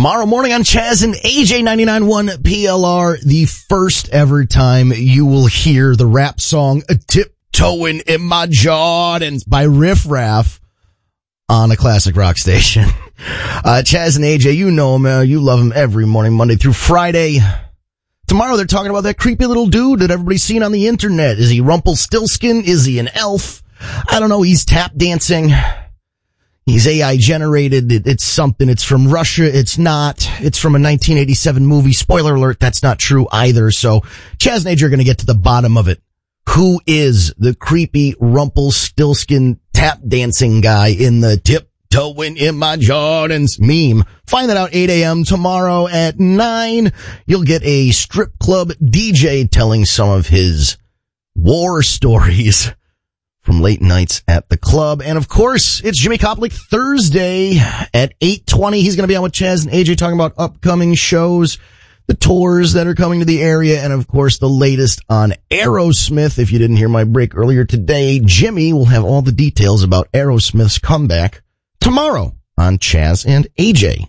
Tomorrow morning on Chaz and AJ 99.1 PLR, the first ever time you will hear the rap song Tiptoeing in My Jordans by Riff Raff on a classic rock station. Chaz and AJ, you know him, you love him every morning, Monday through Friday. Tomorrow they're talking about that creepy little dude that everybody's seen on the internet. Is he Rumpelstiltskin? Is he an elf? I don't know. He's tap dancing. He's AI generated. It's something. It's from Russia. It's not. It's from a 1987 movie. Spoiler alert, that's not true either. So Chaz and AJ are going to get to the bottom of it. Who is the creepy Rumpelstiltskin tap dancing guy in the Tiptoeing in My Jordans meme? Find that out 8 a.m. tomorrow at 9. You'll get a strip club DJ telling some of his war stories from late nights at the club. And of course, it's Jimmy Koplik Thursday at 8:20. He's going to be on with Chaz and AJ talking about upcoming shows, the tours that are coming to the area, and of course, the latest on Aerosmith. If you didn't hear my break earlier today, Jimmy will have all the details about Aerosmith's comeback tomorrow on Chaz and AJ.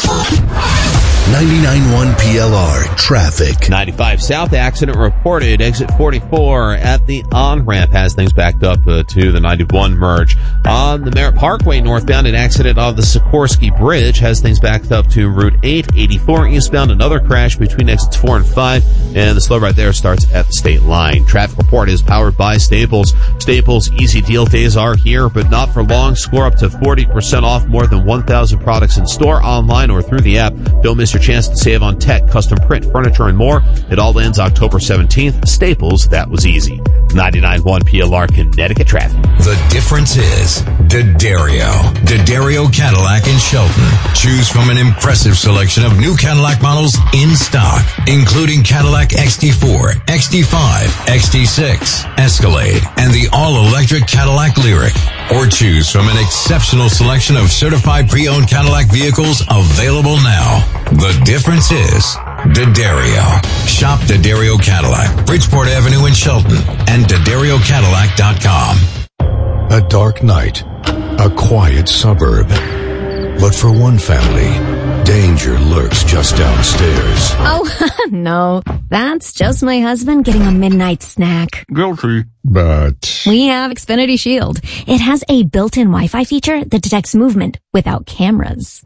99.1 PLR traffic. 95 South accident reported. Exit 44 at the on-ramp has things backed up to the 91 merge. On the Merritt Parkway northbound, an accident on the Sikorsky Bridge has things backed up to Route 8. 84 eastbound, another crash between exits 4 and 5, and the slow right there starts at the state line. Traffic report is powered by Staples. Staples Easy Deal days are here, but not for long. Score up to 40% off more than 1,000 products in store, online, or through the app. Don't miss your chance to save on tech, custom print, furniture, and more. It all ends October 17th. Staples, that was easy. 99.1 PLR Connecticut traffic. The difference is D'Addario. D'Addario Cadillac in Shelton. Choose from an impressive selection of new Cadillac models in stock, including Cadillac XT4, XT5, XT6, Escalade, and the all-electric Cadillac Lyriq. Or choose from an exceptional selection of certified pre-owned Cadillac vehicles available now. The difference is D'Addario. Shop D'Addario Cadillac, Bridgeport Avenue in Shelton, and D'AddarioCadillac.com. A dark night, a quiet suburb. But for one family, danger lurks just downstairs. Oh, no. That's just my husband getting a midnight snack. Guilty. But We have Xfinity Shield. It has a built-in Wi-Fi feature that detects movement without cameras.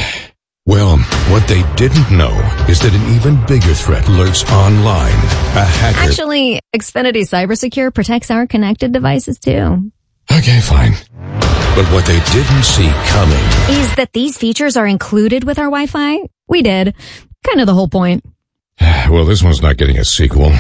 well, what they didn't know is that an even bigger threat lurks online. A hacker. Actually, Xfinity CyberSecure protects our connected devices too. Okay, fine. But what they didn't see coming is that these features are included with our Wi-Fi. We did. Kind of the whole point. Well, this one's not getting a sequel.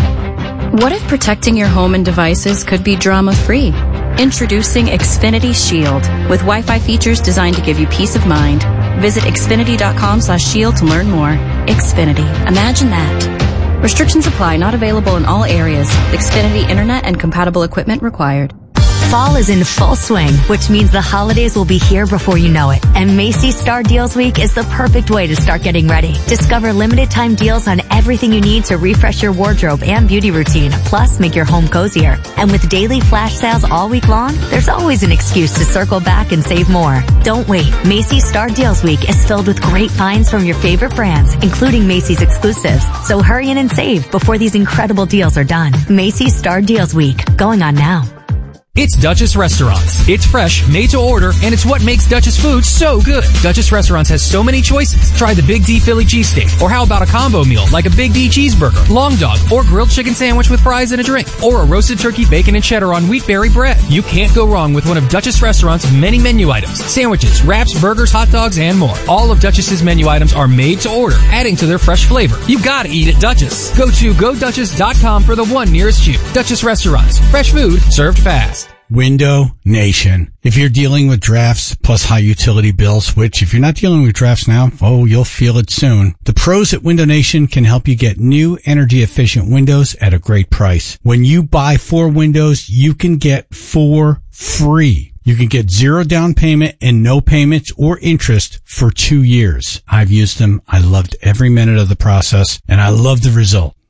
What if protecting your home and devices could be drama-free? Introducing Xfinity Shield with Wi-Fi features designed to give you peace of mind. Visit Xfinity.com/shield to learn more. Xfinity. Imagine that. Restrictions apply. Not available in all areas. Xfinity Internet and compatible equipment required. Fall is in full swing, which means the holidays will be here before you know it. And Macy's Star Deals Week is the perfect way to start getting ready. Discover limited time deals on everything you need to refresh your wardrobe and beauty routine, plus make your home cozier. And with daily flash sales all week long, there's always an excuse to circle back and save more. Don't wait. Macy's Star Deals Week is filled with great finds from your favorite brands, including Macy's exclusives. So hurry in and save before these incredible deals are done. Macy's Star Deals Week, going on now. It's Duchess Restaurants. It's fresh, made to order, and it's what makes Duchess food so good. Duchess Restaurants has so many choices. Try the Big D Philly cheesesteak, or how about a combo meal like a Big D cheeseburger, long dog, or grilled chicken sandwich with fries and a drink, or a roasted turkey, bacon, and cheddar on wheatberry bread. You can't go wrong with one of Duchess Restaurants' many menu items. Sandwiches, wraps, burgers, hot dogs, and more. All of Duchess's menu items are made to order, adding to their fresh flavor. You gotta eat at Duchess. Go to GoDuchess.com for the one nearest you. Duchess Restaurants. Fresh food, served fast. Window Nation. If you're dealing with drafts plus high utility bills, which if you're not dealing with drafts now, you'll feel it soon. The pros at Window Nation can help you get new energy efficient windows at a great price. When you buy 4 windows, you can get 4 free. You can get 0 down payment and no payments or interest for 2 years. I've used them. I loved every minute of the process and I love the result.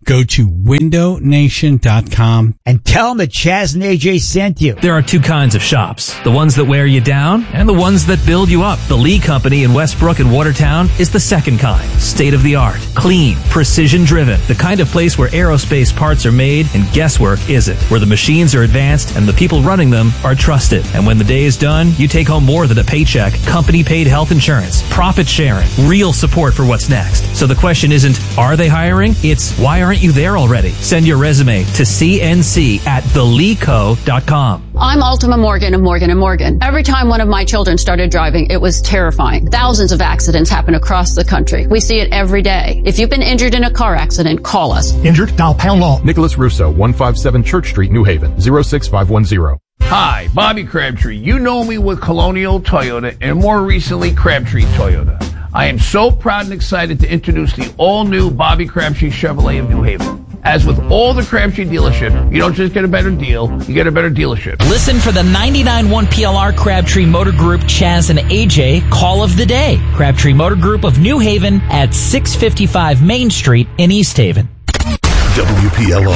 Go to windownation.com and tell them that Chaz and AJ sent you. There are two kinds of shops. The ones that wear you down and the ones that build you up. The Lee Company in Westbrook and Watertown is the second kind. State of the art, clean, precision driven. The kind of place where aerospace parts are made and guesswork isn't. Where the machines are advanced and the people running them are trusted. And when the day is done, you take home more than a paycheck, company paid health insurance, profit sharing, real support for what's next. So the question isn't, are they hiring? It's, why aren't you there already? Send your resume to cnc@theleeco.com. I'm Ultima Morgan of Morgan & Morgan. Every time one of my children started driving, it was terrifying. Thousands of accidents happen across the country. We see it every day. If you've been injured in a car accident, call us. Injured? Dial pound law. Nicholas Russo, 157 Church Street, New Haven, 06510. Hi, Bobby Crabtree. You know me with Colonial Toyota and more recently Crabtree Toyota. I am so proud and excited to introduce the all-new Bobby Crabtree Chevrolet of New Haven. As with all the Crabtree dealership, you don't just get a better deal, you get a better dealership. Listen for the 99.1 PLR Crabtree Motor Group Chaz and AJ Call of the Day. Crabtree Motor Group of New Haven at 655 Main Street in East Haven. WPLR.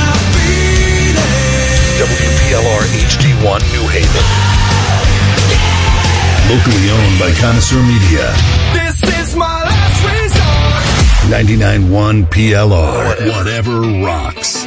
WPLR HD1 New Haven. Locally owned by Connoisseur Media. This is my last resort. 99.1 PLR. Whatever rocks.